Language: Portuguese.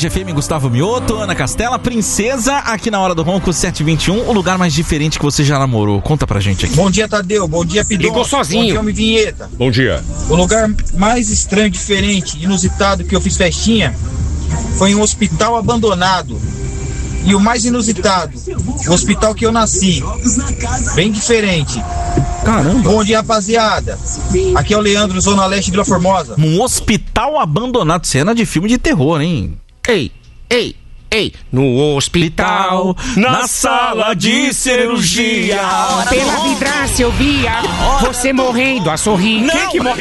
Tarde FM, Gustavo Mioto, Ana Castela, Princesa, aqui na Hora do Ronco, 7h21, o lugar mais diferente que você já namorou. Conta pra gente aqui. Bom dia, Tadeu. Bom dia, Pidon. Ligou sozinho. Bom dia, Homem Vinheta. Bom dia. O lugar mais estranho, diferente, inusitado que eu fiz festinha foi em um hospital abandonado. E o mais inusitado, o hospital que eu nasci. Bem diferente. Caramba. Bom dia, rapaziada. Aqui é o Leandro, Zona Leste, Vila Formosa. Um hospital abandonado, cena de filme de terror, hein? Ei, no hospital, na sala de cirurgia, pela vidraça eu via você morrendo a sorrir. Quem que morre?